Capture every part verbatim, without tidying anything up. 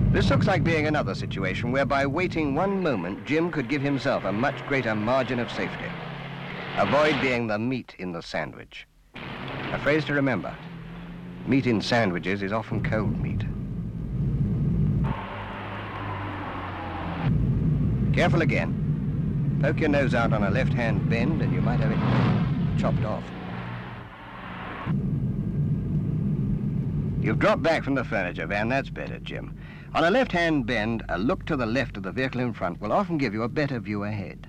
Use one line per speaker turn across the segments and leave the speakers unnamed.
This looks like being another situation where by waiting one moment, Jim could give himself a much greater margin of safety. Avoid being the meat in the sandwich. A phrase to remember. Meat in sandwiches is often cold meat. Careful again. Poke your nose out on a left-hand bend and you might have it chopped off. You've dropped back from the furniture van. That's better, Jim. On a left-hand bend, a look to the left of the vehicle in front will often give you a better view ahead.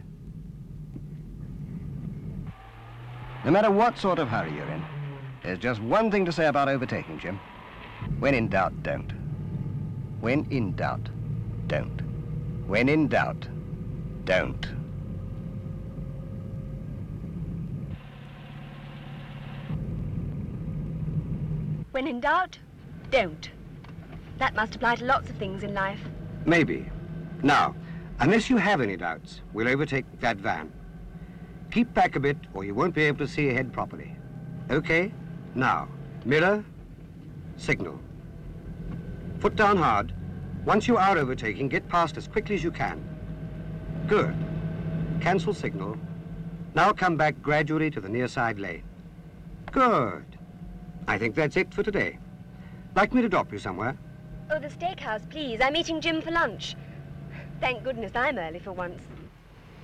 No matter what sort of hurry you're in, there's just one thing to say about overtaking, Jim. When in doubt, don't. When in doubt, don't. When in doubt, don't.
When in doubt, don't. That must apply to lots of things in life.
Maybe. Now, unless you have any doubts, we'll overtake that van. Keep back a bit or you won't be able to see ahead properly. Okay? Now, mirror, signal. Foot down hard. Once you are overtaking, get past as quickly as you can. Good. Cancel signal. Now come back gradually to the near side lane. Good. I think that's it for today. Like me to drop you somewhere?
Oh, the steakhouse, please. I'm meeting Jim for lunch. Thank goodness I'm early for once.